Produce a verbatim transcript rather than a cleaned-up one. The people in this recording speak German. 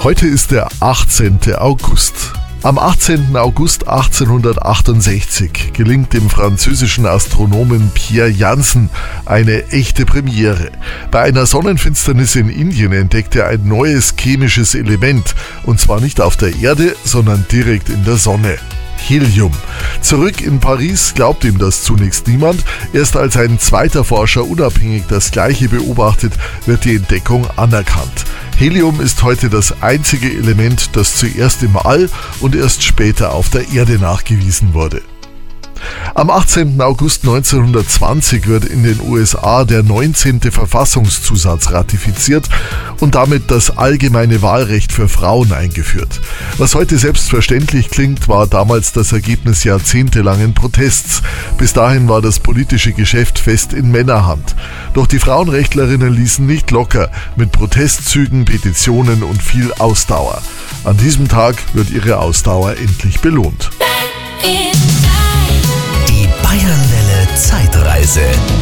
Heute ist der achtzehnte August. Am achtzehnten August achtzehnhundertachtundsechzig gelingt dem französischen Astronomen Pierre Janssen eine echte Premiere. Bei einer Sonnenfinsternis in Indien entdeckt er ein neues chemisches Element, und zwar nicht auf der Erde, sondern direkt in der Sonne. Helium. Zurück in Paris glaubt ihm das zunächst niemand. Erst als ein zweiter Forscher unabhängig das Gleiche beobachtet, wird die Entdeckung anerkannt. Helium ist heute das einzige Element, das zuerst im All und erst später auf der Erde nachgewiesen wurde. Am achtzehnten August neunzehnhundertzwanzig wird in den U S A der neunzehnte Verfassungszusatz ratifiziert und damit das allgemeine Wahlrecht für Frauen eingeführt. Was heute selbstverständlich klingt, war damals das Ergebnis jahrzehntelangen Protests. Bis dahin war das politische Geschäft fest in Männerhand. Doch die Frauenrechtlerinnen ließen nicht locker, mit Protestzügen, Petitionen und viel Ausdauer. An diesem Tag wird ihre Ausdauer endlich belohnt. Die Bayernwelle Zeitreise.